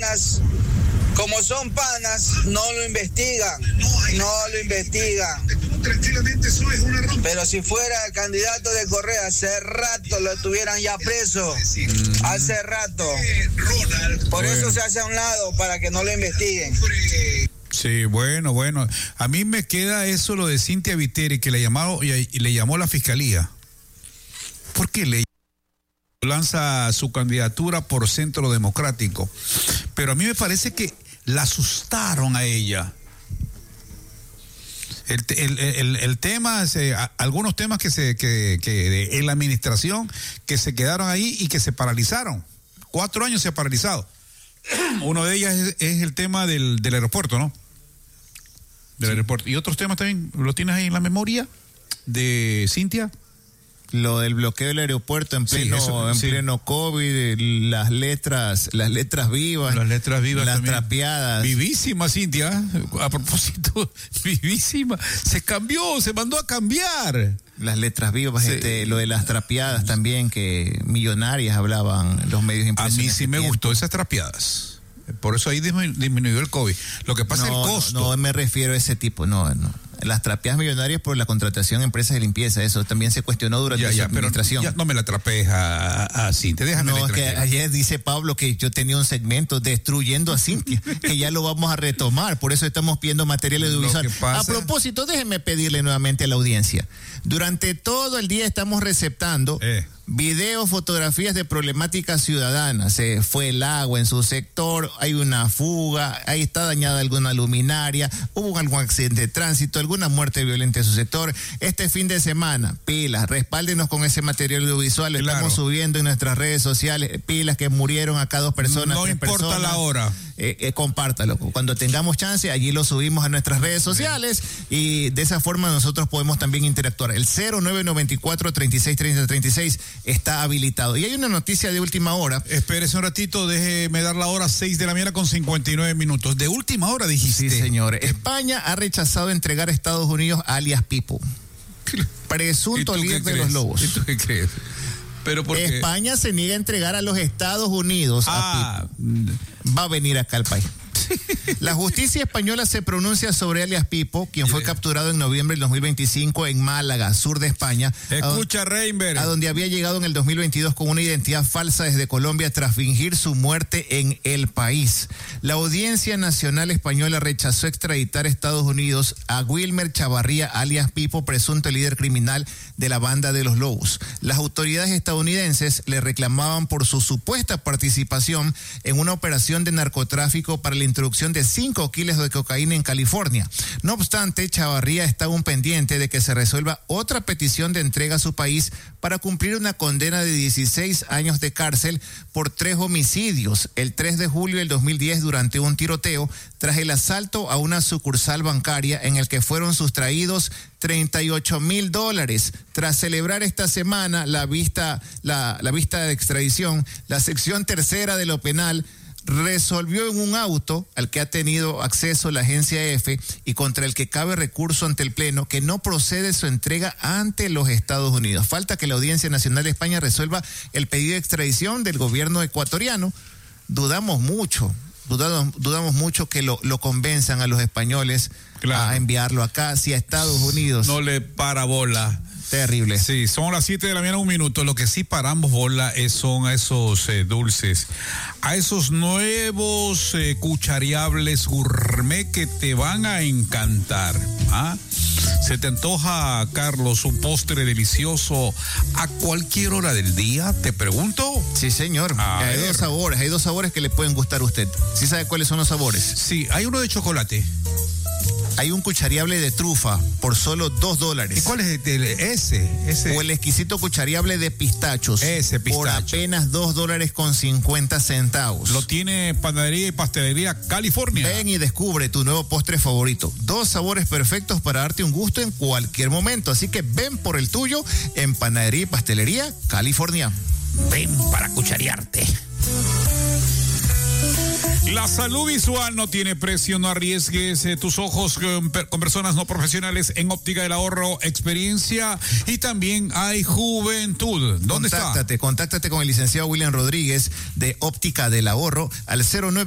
panas, como son panas, no lo investigan. Pero si fuera el candidato de Correa, hace rato lo tuvieran ya preso. Hace rato. Por eso se hace a un lado, para que no lo investiguen. Sí, bueno. A mí me queda eso, lo de Cynthia Viteri, que le llamó la fiscalía. ¿Por qué le lanza su candidatura por Centro Democrático? Pero a mí me parece que la asustaron a ella. El tema, algunos temas que en la administración que se quedaron ahí y que se paralizaron. 4 años se ha paralizado. Uno de ellas es el tema del aeropuerto, ¿no? Del aeropuerto. Y otros temas también, ¿lo tienes ahí en la memoria de Cynthia? Lo del bloqueo del aeropuerto en pleno COVID, las letras vivas. Las letras vivas las también. trapeadas. Vivísima, Cynthia. A propósito, vivísima. Se cambió, se mandó a cambiar. Las letras vivas, lo de las trapeadas también, que millonarias hablaban los medios impresos. A mí sí me gustó esas trapeadas. Por eso ahí disminuyó el COVID. Lo que pasa es el costo. No me refiero a ese tipo, no. Las trapeadas millonarias por la contratación de empresas de limpieza, eso también se cuestionó durante su administración. Pero ya no me la trapees a Cynthia, déjame. No, es que ayer dice Pablo que yo tenía un segmento destruyendo a Cynthia, que ya lo vamos a retomar, por eso estamos pidiendo material audiovisual. A propósito, déjenme pedirle nuevamente a la audiencia. Durante todo el día estamos receptando videos, fotografías de problemáticas ciudadanas. Se fue el agua en su sector, hay una fuga, ahí está dañada alguna luminaria, hubo algún accidente de tránsito, alguna muerte violenta en su sector. Este fin de semana, pilas, respáldenos con ese material audiovisual, lo estamos subiendo en nuestras redes sociales, pilas que murieron acá 2 personas, no 3 importa personas. La hora. Compártalo. Cuando tengamos chance, allí lo subimos a nuestras redes sociales y de esa forma nosotros podemos también interactuar. El 0994-3630-36 está habilitado. Y hay una noticia de última hora. Espérese un ratito, déjeme dar la hora, 6:59 De última hora, dijiste. Sí, señores. España ha rechazado entregar a Estados Unidos a alias Pipo, presunto líder de los Lobos. ¿Y tú qué crees? Pero porque España se niega a entregar a los Estados Unidos a Pipo. Va a venir acá al país. La justicia española se pronuncia sobre alias Pipo, quien fue capturado en noviembre del 2025 en Málaga, sur de España. Escucha, Reinberg. A donde había llegado en el 2022 con una identidad falsa desde Colombia tras fingir su muerte en el país. La Audiencia Nacional Española rechazó extraditar a Estados Unidos a Wilmer Chavarría, alias Pipo, presunto líder criminal de la banda de los Lobos. Las autoridades estadounidenses le reclamaban por su supuesta participación en una operación de narcotráfico para la introducción de 5 kilos de cocaína en California. No obstante, Chavarría está aún pendiente de que se resuelva otra petición de entrega a su país para cumplir una condena de 16 años de cárcel por 3 homicidios. El 3 de julio del 2010, durante un tiroteo, tras el asalto a una sucursal bancaria en el que fueron sustraídos $38,000. Tras celebrar esta semana la vista de extradición, la sección tercera de lo penal resolvió en un auto al que ha tenido acceso la agencia EFE y contra el que cabe recurso ante el Pleno que no procede su entrega ante los Estados Unidos. Falta que la Audiencia Nacional de España resuelva el pedido de extradición del gobierno ecuatoriano. Dudamos mucho que lo convenzan a los españolos a enviarlo acá, si a Estados Unidos no le para bola. Terrible. Sí, son las 7:01. Lo que sí paramos bola son a esos dulces, a esos nuevos cuchareables gourmet que te van a encantar. ¿Se te antoja, Carlos, un postre delicioso a cualquier hora del día? Te pregunto. Sí, señor. Hay dos sabores que le pueden gustar a usted. ¿Sí sabe cuáles son los sabores? Sí, hay uno de chocolate. Hay un cuchareable de trufa por solo $2. ¿Y cuál es ese? O el exquisito cuchareable de pistachos. Ese pistacho. Por apenas $2.50. Lo tiene Panadería y Pastelería California. Ven y descubre tu nuevo postre favorito. 2 sabores perfectos para darte un gusto en cualquier momento. Así que ven por el tuyo en Panadería y Pastelería California. Ven para cucharearte. La salud visual no tiene precio, no arriesgues tus ojos con personas no profesionales en Óptica del Ahorro, experiencia y también hay juventud. ¿Dónde está? Contáctate con el licenciado William Rodríguez de Óptica del Ahorro al 09